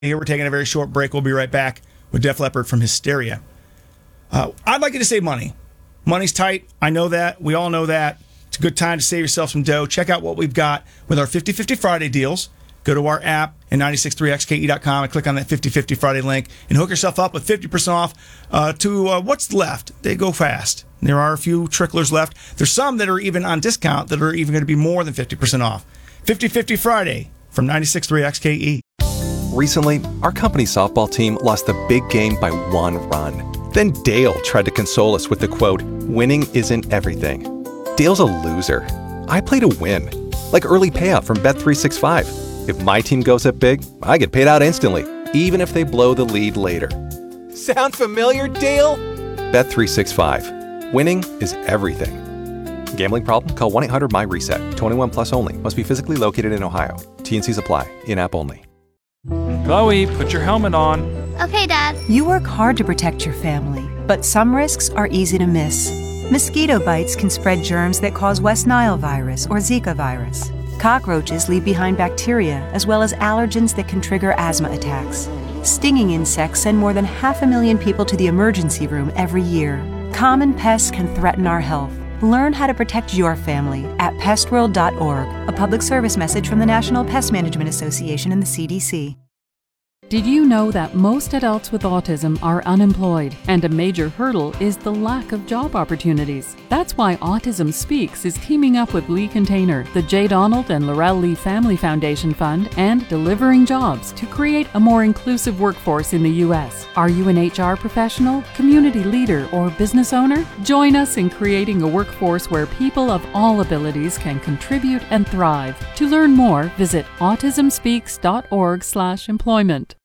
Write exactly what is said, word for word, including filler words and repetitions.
Here we're taking a very short break. We'll be right back with Def Leppard from Hysteria. Uh, I'd like you to save money. Money's tight. I know that. We all know that. It's a good time to save yourself some dough. Check out what we've got with our fifty fifty Friday deals. Go to our app at nine six three X K E dot com and click on that fifty fifty Friday link and hook yourself up with fifty percent off uh, to uh, what's left. They go fast. There are a few tricklers left. There's some that are even on discount that are even going to be more than fifty percent off. fifty fifty Friday from nine six three X K E. Recently, our company softball team lost the big game by one run. Then Dale tried to console us with the quote, "Winning isn't everything." Dale's a loser. I play to win. Like early payout from Bet three sixty-five. If my team goes up big, I get paid out instantly, even if they blow the lead later. Sound familiar, Dale? Bet three sixty-five. Winning is everything. Gambling problem? Call one eight hundred M Y reset. twenty-one plus only. Must be physically located in Ohio. T and Cs apply. In-app only. Chloe, put your helmet on. Okay, Dad. You work hard to protect your family, but some risks are easy to miss. Mosquito bites can spread germs that cause West Nile virus or Zika virus. Cockroaches leave behind bacteria as well as allergens that can trigger asthma attacks. Stinging insects send more than half a million people to the emergency room every year. Common pests can threaten our health. Learn how to protect your family at pest world dot org, a public service message from the National Pest Management Association and the C D C. Did you know that most adults with autism are unemployed, and a major hurdle is the lack of job opportunities? That's why Autism Speaks is teaming up with Lee Container, the J. Donald and Laurel Lee Family Foundation Fund, and Delivering Jobs to create a more inclusive workforce in the U S. Are you an H R professional, community leader, or business owner? Join us in creating a workforce where people of all abilities can contribute and thrive. To learn more, visit autism speaks dot org slash employment.